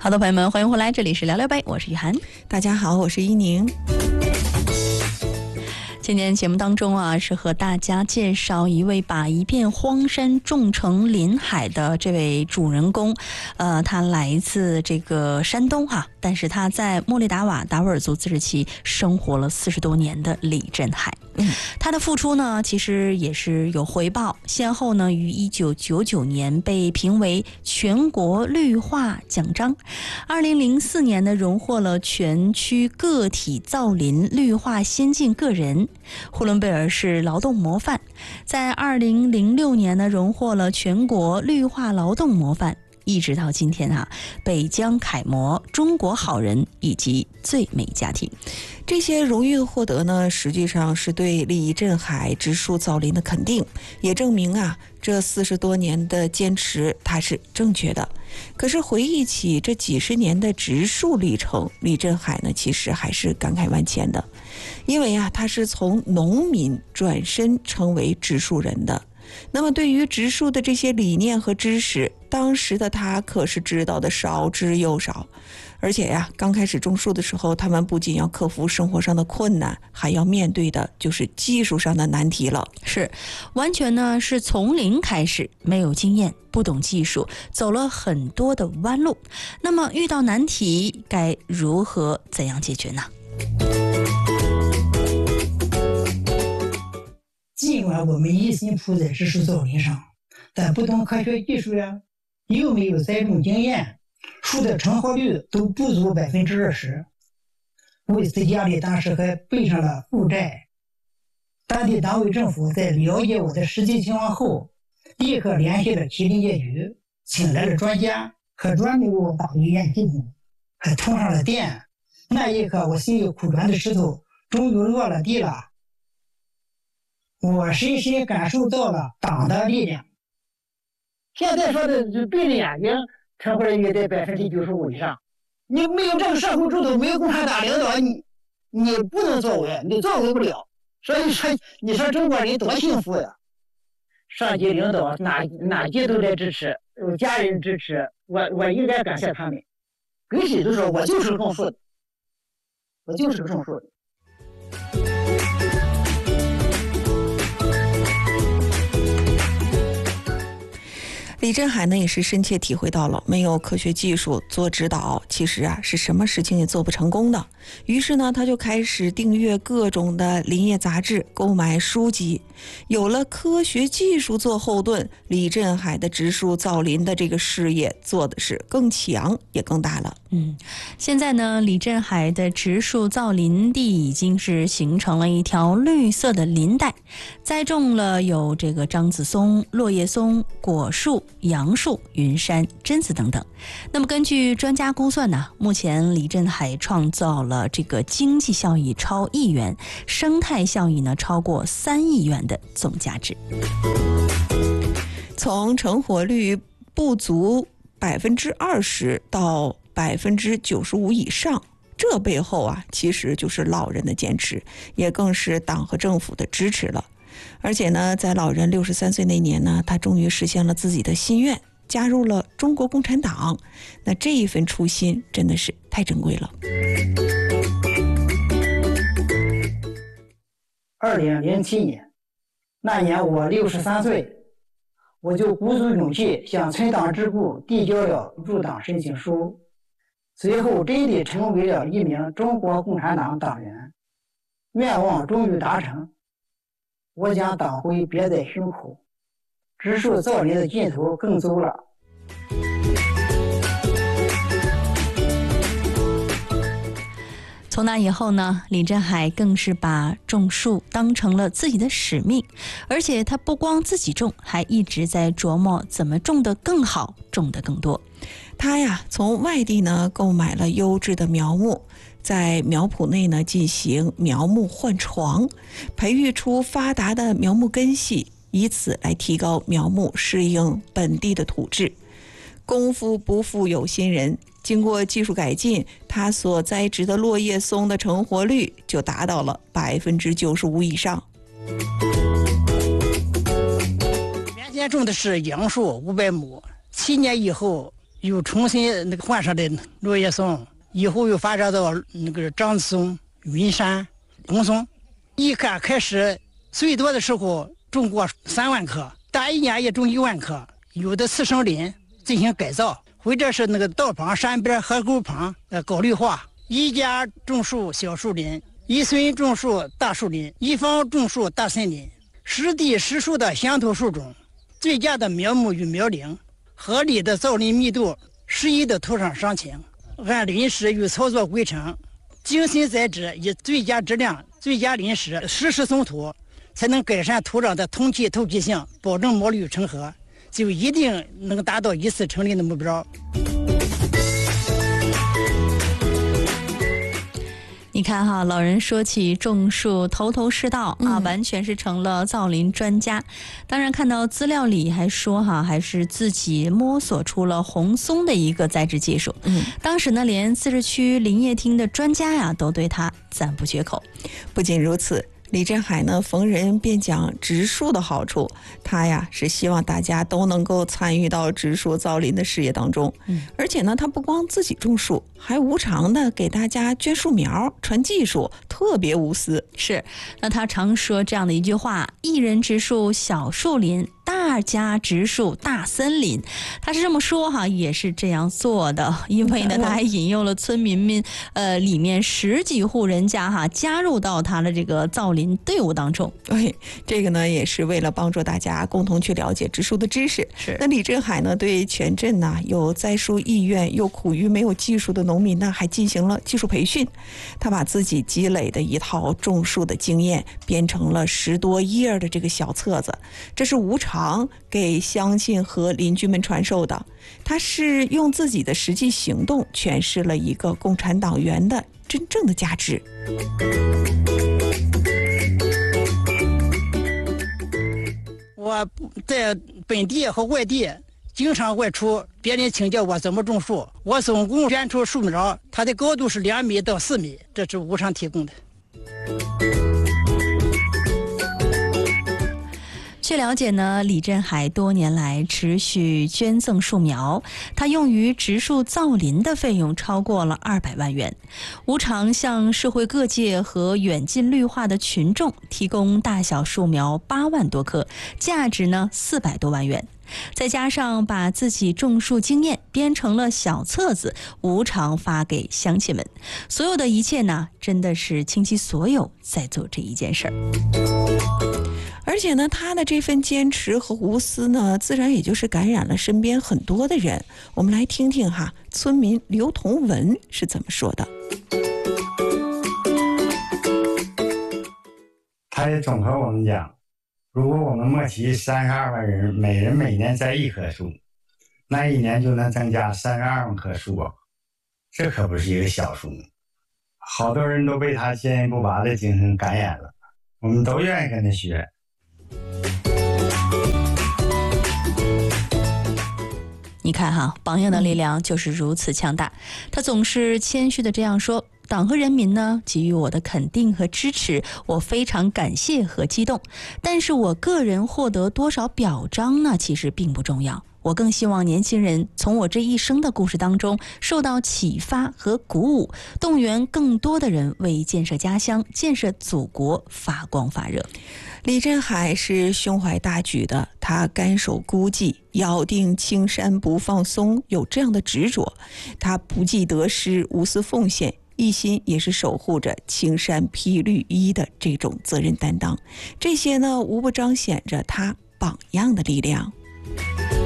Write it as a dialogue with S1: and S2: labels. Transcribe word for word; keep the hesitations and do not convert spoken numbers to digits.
S1: 好的，朋友们，欢迎回来，这里是聊聊呗，我是雨涵。
S2: 大家好，我是依宁。
S1: 今天节目当中啊，是和大家介绍一位把一片荒山种成林海的这位主人公，呃，他来自这个山东哈，但是他在莫里达瓦达斡尔族自治区生活了四十多年的李振海。嗯，他的付出呢，其实也是有回报，先后呢于一九九九年被评为全国绿化奖章，二零零四年呢荣获了全区个体造林绿化先进个人。呼伦贝尔市劳动模范，在二零零六年呢荣获了全国绿化劳动模范，一直到今天啊，北疆楷模、中国好人以及最美家庭。
S2: 这些荣誉的获得呢，实际上是对李振海植树造林的肯定，也证明啊，这四十多年的坚持它是正确的。可是回忆起这几十年的植树历程，李振海呢其实还是感慨万千的，因为啊，他是从农民转身成为植树人的。那么对于植树的这些理念和知识，当时的他可是知道的少之又少。而且呀，刚开始种树的时候，他们不仅要克服生活上的困难，还要面对的就是技术上的难题了。
S1: 是，完全呢是从零开始，没有经验，不懂技术，走了很多的弯路。那么遇到难题该如何怎样解决呢？
S3: 尽管我们一心扑在植树造林上，但不懂科学技术呀，又没有栽种经验，树的成活率都不足百分之二十。为此，家里当时还背上了负债。当地党委政府在了解我的实际情况后，立刻联系了麒麟业局，请来了专家，还专门为我打了一验系统，还通上了电。那一刻，我心里苦转的石头终于落了地了。我深深感受到了党的力量。现在说的是闭着眼睛成活率在百分之九十五以上。你没有这个社会制度，没有共产党领导，你你不能作为，你作为不了。所以说，你说中国人多幸福呀！上级领导哪哪级都在支持，有家人支持，我我应该感谢他们。跟谁都说我就是种树的，我就是个种树的。
S2: 李振海呢也是深切体会到了没有科学技术做指导，其实啊是什么事情也做不成功的。于是呢，他就开始订阅各种的林业杂志，购买书籍。有了科学技术做后盾，李振海的植树造林的这个事业做的是更强也更大了。
S1: 嗯，现在呢，李振海的植树造林地已经是形成了一条绿色的林带，栽种了有这个樟子松、落叶松、果树、杨树、云杉、榛子等等。那么根据专家估算呢，目前李振海创造了这个经济效益超亿元，生态效益呢超过三亿元的总价值。
S2: 从成活率不足百分之二十到百分之九十五以上，这背后啊，其实就是老人的坚持，也更是党和政府的支持了。而且呢，在老人六十三岁那年呢，他终于实现了自己的心愿，加入了中国共产党。那这一份初心真的是太珍贵了。
S3: 二零零七年，那年我六十三岁，我就鼓足勇气向村党支部递交了入党申请书，随后真的成为了一名中国共产党党员。愿望终于达成，我将党徽别在胸口，植树造林的劲头更足了。
S1: 从那以后呢，李振海更是把种树当成了自己的使命，而且他不光自己种，还一直在琢磨怎么种得更好，种得更多。
S2: 他呀，从外地呢购买了优质的苗木，在苗圃内呢进行苗木换床，培育出发达的苗木根系，以此来提高苗木适应本地的土质。功夫不负有心人，经过技术改进，他所栽植的落叶松的成活率就达到了百分之九十五以上。
S3: 原先种的是杨树五百亩，七年以后
S4: 又重新那个换上的落叶松，以后又发展到那个樟松、云杉、红松。一开开始最多的时候种过三万棵，但一年也种一万棵。有的次生林进行改造，或者是那个道旁、山边、河沟旁呃搞绿化。一家种树小树林，一村种树大树林，一方种树大森林。实地实树的乡土树种，最佳的苗木与苗龄，合理的造林密度，适宜的土壤伤情，按林史与操作规程，精心栽植，以最佳质量、最佳林史实时松土，才能改善土壤的通气透气性，保证毛绿成河，就一定能达到一次成林的目标。
S1: 你看哈，老人说起种树头头是道啊，
S2: 嗯、
S1: 完全是成了造林专家。当然，看到资料里还说哈，还是自己摸索出了红松的一个栽植技术。
S2: 嗯，
S1: 当时呢，连自治区林业厅的专家呀，都对他赞不绝口。
S2: 不仅如此，李振海呢，逢人便讲植树的好处，他呀是希望大家都能够参与到植树造林的事业当中。
S1: 嗯，
S2: 而且呢，他不光自己种树，还无偿的给大家捐树苗、传技术，特别无私。
S1: 是，那他常说这样的一句话：一人植树小树林，大家植树大森林。他是这么说哈，也是这样做的。因为呢，他还引用了村民们呃里面十几户人家哈加入到他的这个造林队伍当中。
S2: 对，这个呢也是为了帮助大家共同去了解植树的知识。
S1: 是，
S2: 那李振海呢对全镇呢有栽树意愿又苦于没有技术的农民呢，还进行了技术培训。他把自己积累的一套种树的经验编成了十多页的这个小册子，这是无偿给乡亲和邻居们传授的。他是用自己的实际行动诠释了一个共产党员的真正的价值。
S4: 我在本地和外地经常外出，别人请教我怎么种树，我总共捐出树苗，它的高度是两米到四米，这是无偿提供的。
S1: 据了解呢，李振海多年来持续捐赠树苗，他用于植树造林的费用超过了二百万元，无偿向社会各界和远近绿化的群众提供大小树苗八万多棵，价值呢四百多万元。再加上把自己种树经验编成了小册子，无偿发给乡亲们。所有的一切呢，真的是倾其所有在做这一件事儿。
S2: 而且呢，他的这份坚持和无私呢，自然也就是感染了身边很多的人。我们来听听哈，村民刘同文是怎么说的。
S5: 他也总和我们讲，如果我们莫齐三十二万人，每人每年栽一棵树，那一年就能增加三十二万棵树啊！这可不是一个小数目。好多人都被他坚韧不拔的精神感染了，我们都愿意跟他学。
S1: 你看哈，榜样的力量就是如此强大。他总是谦虚的这样说：党和人民呢给予我的肯定和支持，我非常感谢和激动。但是我个人获得多少表彰呢，其实并不重要。我更希望年轻人从我这一生的故事当中受到启发和鼓舞，动员更多的人为建设家乡、建设祖国发光发热。
S2: 李振海是胸怀大举的，他甘守孤寂，咬定青山不放松，有这样的执着。他不计得失，无私奉献，一心也是守护着青山披绿衣的这种责任担当。这些呢，无不彰显着他榜样的力量。